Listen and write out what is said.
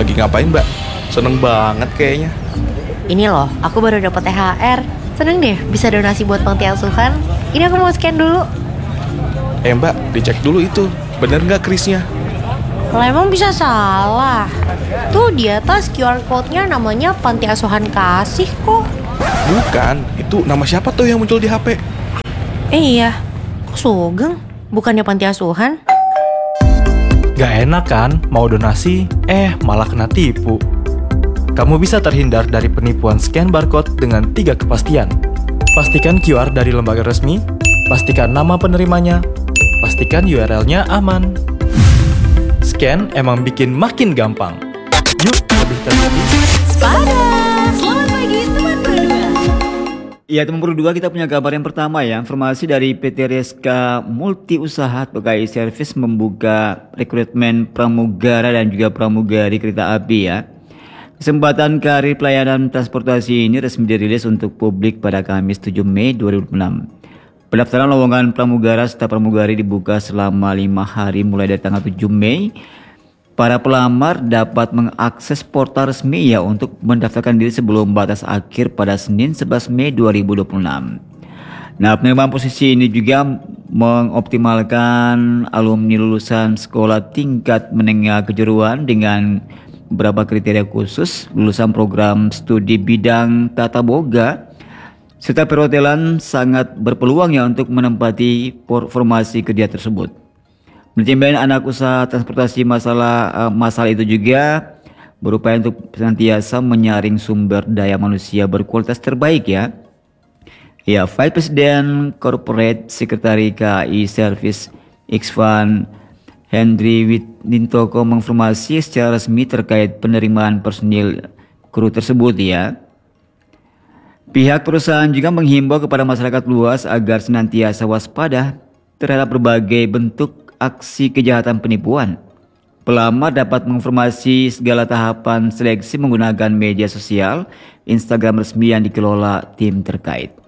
Lagi ngapain, Mbak? Seneng banget kayaknya. Ini loh, aku baru dapat THR. Seneng deh bisa donasi buat panti asuhan. Ini aku mau scan dulu. Mbak, dicek dulu itu. Bener nggak krisnya? Lah emang bisa salah. Tuh di atas QR code-nya namanya Panti Asuhan Kasih kok. Bukan, itu nama siapa tuh yang muncul di HP? Iya, kok Sugeng? Bukannya panti asuhan? Gak enak kan mau donasi, malah kena tipu. Kamu bisa terhindar dari penipuan scan barcode dengan 3 kepastian. Pastikan QR dari lembaga resmi, pastikan nama penerimanya, pastikan URL-nya aman. Scan emang bikin makin gampang. Yuk, lebih teliti. Spada! Selamat pagi teman berdua. Ya teman berdua, kita punya kabar yang pertama ya. Informasi dari PT Reska Multi Usaha PKI Service membuka rekrutmen pramugara dan juga pramugari kereta api ya. Kesempatan karir pelayanan transportasi ini resmi dirilis untuk publik pada Kamis 7 Mei 2026. Pendaftaran lowongan pramugara serta pramugari dibuka selama 5 hari mulai dari tanggal 7 Mei. Para pelamar dapat mengakses portal resmi ya untuk mendaftarkan diri sebelum batas akhir pada Senin 11 Mei 2026. Nah, penerimaan posisi ini juga mengoptimalkan alumni lulusan sekolah tingkat menengah kejuruan dengan beberapa kriteria khusus, lulusan program studi bidang tata boga, serta perhotelan sangat berpeluang ya untuk menempati formasi kerja tersebut. Manajemen anak usaha transportasi masalah itu juga berupaya untuk senantiasa menyaring sumber daya manusia berkualitas terbaik ya. Ya, Vice President Corporate Secretary KAI Service Xvan Hendry Witnintoko menginformasi secara resmi terkait penerimaan personil kru tersebut ya. Pihak perusahaan juga menghimbau kepada masyarakat luas agar senantiasa waspada terhadap berbagai bentuk aksi kejahatan penipuan. Pelamar dapat menginformasi segala tahapan seleksi menggunakan media sosial Instagram resmi yang dikelola tim terkait.